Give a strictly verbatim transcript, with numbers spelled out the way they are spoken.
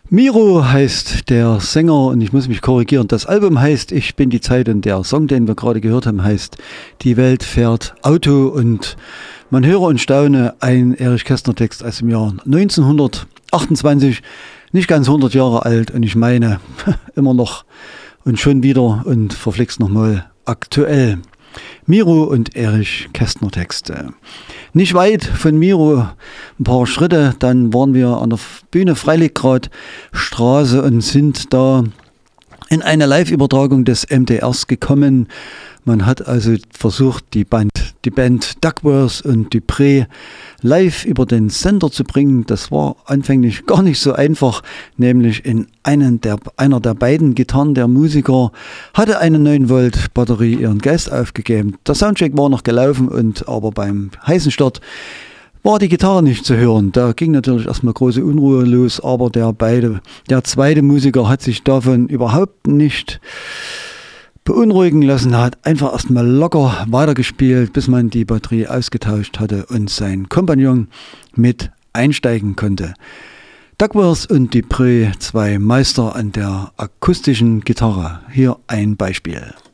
Miro heißt der Sänger und ich muss mich korrigieren. Das Album heißt Ich bin die Zeit und der Song, den wir gerade gehört haben, heißt Die Welt fährt Auto und man höre und staune, ein Erich Kästner Text aus dem Jahr neunzehnhundertachtundzwanzig, nicht ganz hundert Jahre alt und ich meine immer noch und schon wieder und verflixt nochmal aktuell. Miro und Erich Kästner Texte. Nicht weit von Miro, ein paar Schritte, dann waren wir an der Bühne Freilichtgrad Straße und sind da in eine Live-Übertragung des M D Rs gekommen. Man hat also versucht, die Band, die Band Duckworth und Dupré live über den Sender zu bringen. Das war anfänglich gar nicht so einfach, nämlich in einen der, einer der beiden Gitarren der Musiker hatte eine neun Volt Batterie ihren Geist aufgegeben. Der Soundcheck war noch gelaufen, und aber beim heißen Start war die Gitarre nicht zu hören. Da ging natürlich erstmal große Unruhe los, aber der beide, der zweite Musiker hat sich davon überhaupt nicht beunruhigen lassen, hat einfach erstmal locker weitergespielt, bis man die Batterie ausgetauscht hatte und sein Kompagnon mit einsteigen konnte. Duckworth und Dupré, zwei Meister an der akustischen Gitarre. Hier ein Beispiel.